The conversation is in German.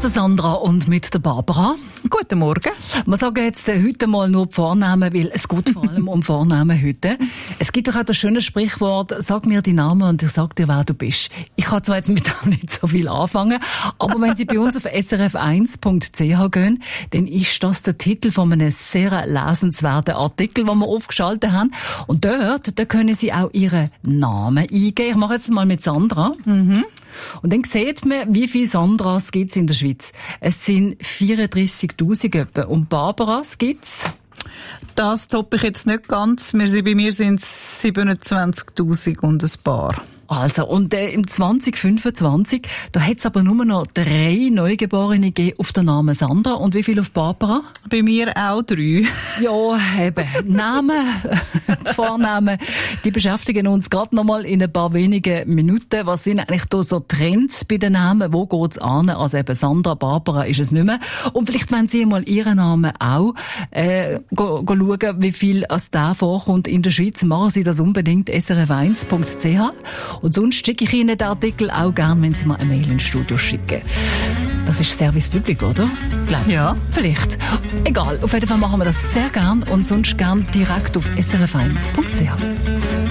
der Sandra und mit der Barbara. Guten Morgen. Wir sagen jetzt heute mal nur die Vornamen, weil es geht vor allem um Vornamen heute. Es gibt doch auch das schöne Sprichwort, sag mir die Namen und ich sag dir, wer du bist. Ich kann zwar jetzt mit dem nicht so viel anfangen, aber wenn Sie bei uns auf srf1.ch gehen, dann ist das der Titel von einem sehr lesenswerten Artikel, den wir aufgeschaltet haben. Und da können Sie auch Ihren Namen eingeben. Ich mache jetzt mal mit Sandra. Und dann sieht man, wie viele Sandras gibt es in der Schweiz. Es sind 34'000 etwa. Und Barbaras gibt's? Das toppe ich jetzt nicht ganz. Bei mir sind es 27'000 und ein paar. Also, und im 2025, da hat es aber nur noch 3 Neugeborene gegeben auf den Namen Sandra. Und wie viel auf Barbara? Bei mir auch 3. Ja, eben. Namen, die Vornamen, die beschäftigen uns gerade noch mal in ein paar wenigen Minuten. Was sind eigentlich da so Trends bei den Namen? Wo geht's an? Also eben Sandra, Barbara ist es nicht mehr. Und vielleicht wollen Sie mal Ihren Namen auch schauen, wie viel als der vorkommt in der Schweiz. Machen Sie das unbedingt, srf1.ch. Und sonst schicke ich Ihnen den Artikel auch gerne, wenn Sie mir eine Mail ins Studio schicken. Das ist Service Public, oder? Glaubst du? Ja. Vielleicht. Egal, auf jeden Fall machen wir das sehr gern und sonst gern direkt auf srf1.ch.